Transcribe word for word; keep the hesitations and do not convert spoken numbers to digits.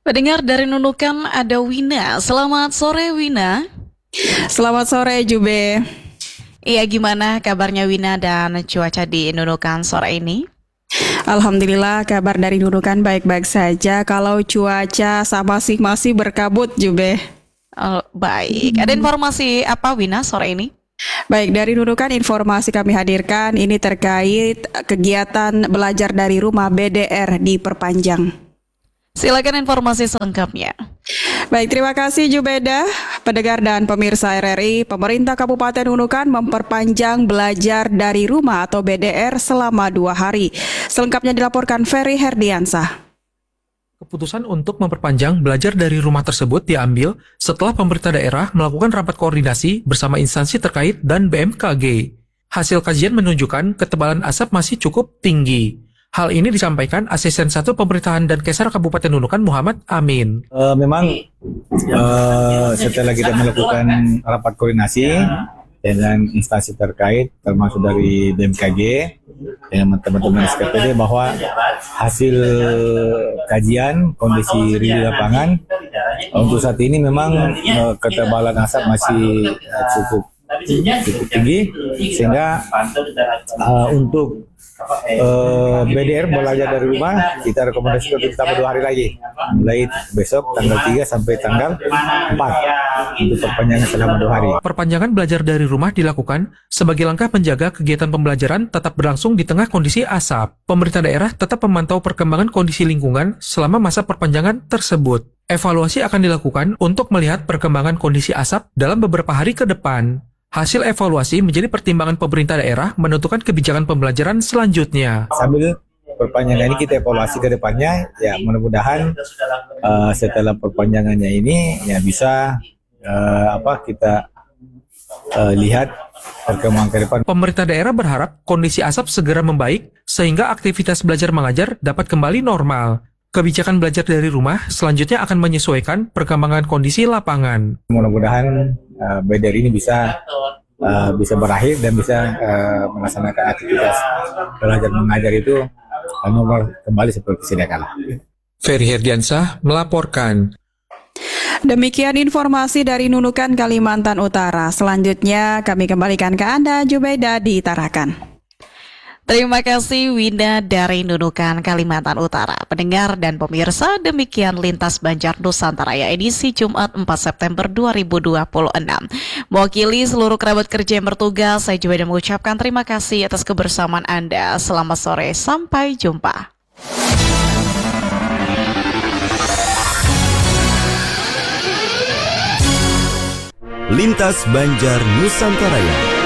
Pendengar dari Nunukan ada Wina. Selamat sore Wina. Selamat sore Jube. Iya, gimana kabarnya Wina dan cuaca di Nunukan sore ini? Alhamdulillah kabar dari Nunukan baik-baik saja. Kalau cuaca sama sih masih berkabut Jube. Oh, baik. Ada informasi apa Wina sore ini? Baik, dari Nunukan informasi kami hadirkan ini terkait kegiatan belajar dari rumah B D R diperpanjang. Silakan informasi selengkapnya. Baik, terima kasih Jubeda, pendengar dan pemirsa R R I. Pemerintah Kabupaten Nunukan memperpanjang belajar dari rumah atau B D R selama dua hari. Selengkapnya dilaporkan Ferry Herdiansah. Keputusan untuk memperpanjang belajar dari rumah tersebut diambil setelah pemerintah daerah melakukan rapat koordinasi bersama instansi terkait dan B M K G. Hasil kajian menunjukkan ketebalan asap masih cukup tinggi. Hal ini disampaikan Asisten satu Pemerintahan dan Kesar Kabupaten Nunukan Muhammad Amin. Uh, memang uh, setelah kita melakukan rapat koordinasi dengan instansi terkait termasuk dari B M K G dengan teman-teman S K P D bahwa hasil kajian kondisi di lapangan untuk saat ini memang uh, ketebalan asap masih uh, cukup cukup tinggi sehingga uh, untuk Uh, B D R belajar dari rumah kita rekomendasikan untuk tambah dua hari lagi, mulai besok tanggal tiga sampai tanggal empat untuk perpanjangan selama dua hari. Perpanjangan belajar dari rumah dilakukan sebagai langkah menjaga kegiatan pembelajaran tetap berlangsung di tengah kondisi asap. Pemerintah daerah tetap memantau perkembangan kondisi lingkungan selama masa perpanjangan tersebut. Evaluasi akan dilakukan untuk melihat perkembangan kondisi asap dalam beberapa hari ke depan. Hasil evaluasi menjadi pertimbangan pemerintah daerah menentukan kebijakan pembelajaran selanjutnya. Sambil perpanjangan ini kita evaluasi ke depannya, ya mudah-mudahan uh, setelah perpanjangannya ini ya bisa uh, apa kita uh, lihat perkembangan ke depan. Pemerintah daerah berharap kondisi asap segera membaik sehingga aktivitas belajar mengajar dapat kembali normal. Kebijakan belajar dari rumah selanjutnya akan menyesuaikan perkembangan kondisi lapangan. Mudah-mudahan uh, B D R ini bisa uh, bisa berakhir dan bisa uh, melaksanakan aktivitas belajar mengajar itu uh, normal kembali seperti sedia kala. Ferry Herdiansah melaporkan. Demikian informasi dari Nunukan, Kalimantan Utara. Selanjutnya kami kembalikan ke Anda, Jubaida di Tarakan. Terima kasih Wina dari Nunukan, Kalimantan Utara. Pendengar dan pemirsa, demikian Lintas Banjar Nusantara edisi Jumat empat September dua ribu dua puluh enam. Mewakili seluruh kerabat kerja yang bertugas, saya juga mengucapkan terima kasih atas kebersamaan Anda. Selamat sore, sampai jumpa. Lintas Banjar Nusantara.